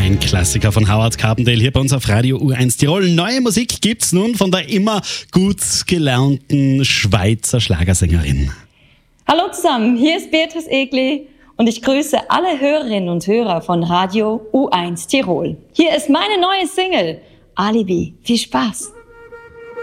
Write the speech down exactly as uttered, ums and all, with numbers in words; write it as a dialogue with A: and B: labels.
A: Ein Klassiker von Howard Carpendale hier bei uns auf Radio U eins Tirol. Neue Musik gibt's nun von der immer gut gelaunten Schweizer Schlagersängerin.
B: Hallo zusammen, hier ist Beatrice Egli und ich grüße alle Hörerinnen und Hörer von Radio U eins Tirol. Hier ist meine neue Single, Alibi. Viel Spaß!